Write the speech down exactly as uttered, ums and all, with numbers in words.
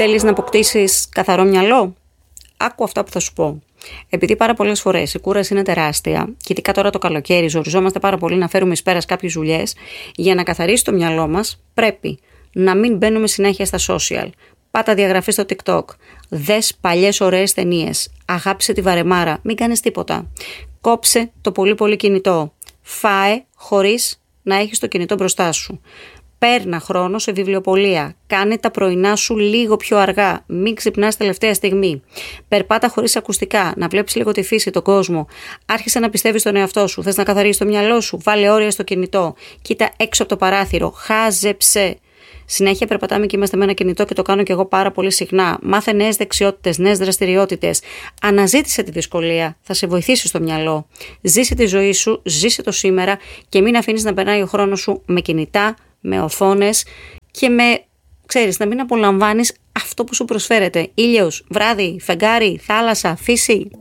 Θέλεις να αποκτήσεις καθαρό μυαλό? Άκου αυτά που θα σου πω. Επειδή πάρα πολλές φορές η κούραση είναι τεράστια, και ειδικά τώρα το καλοκαίρι, ζοριζόμαστε πάρα πολύ να φέρουμε εις πέρας κάποιες δουλειές, για να καθαρίσει το μυαλό μας, πρέπει να μην μπαίνουμε συνέχεια στα social. Πάτα διαγραφή στο TikTok. Δες παλιές ωραίες ταινίες. Αγάπησε τη βαρεμάρα. Μην κάνεις τίποτα. Κόψε το πολύ πολύ κινητό. Φάε χωρίς να έχεις το κινητό μπροστά σου. Παίρνα χρόνο σε βιβλιοπωλεία. Κάνε τα πρωινά σου λίγο πιο αργά. Μην ξυπνάς τελευταία στιγμή. Περπάτα χωρίς ακουστικά. Να βλέπεις λίγο τη φύση, τον κόσμο. Άρχισε να πιστεύεις στον εαυτό σου. Θες να καθαρίσεις το μυαλό σου? Βάλε όρια στο κινητό. Κοίτα έξω από το παράθυρο. Χάζεψε. Συνέχεια περπατάμε και είμαστε με ένα κινητό και το κάνω και εγώ πάρα πολύ συχνά. Μάθε νέες δεξιότητες, νέες δραστηριότητες. Αναζήτησε τη δυσκολία. Θα σε βοηθήσει στο μυαλό. Ζήσε τη ζωή σου, ζήσε το σήμερα και μην αφήνεις να περνάει ο χρόνος σου με κινητά, με οθόνες και με, ξέρεις, να μην απολαμβάνεις αυτό που σου προσφέρεται. Ήλιος, βράδυ, φεγγάρι, θάλασσα, φύση.